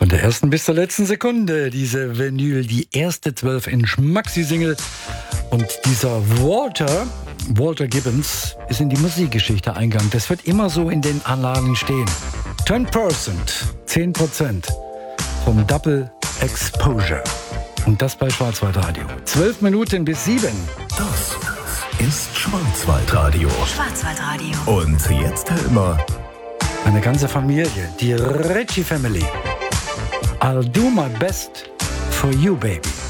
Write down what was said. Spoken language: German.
Von der ersten bis zur letzten Sekunde diese Vinyl, die erste 12-Inch Maxi-Single. Und dieser Walter Gibbons, ist in die Musikgeschichte eingegangen. Das wird immer so in den Annalen stehen. 10% vom Double Exposure. Und das bei Schwarzwaldradio. 12 Minuten bis 7. Das ist Schwarzwaldradio. Schwarzwaldradio. Und jetzt immer eine ganze Familie, die Ritchie Family. I'll do my best for you, baby.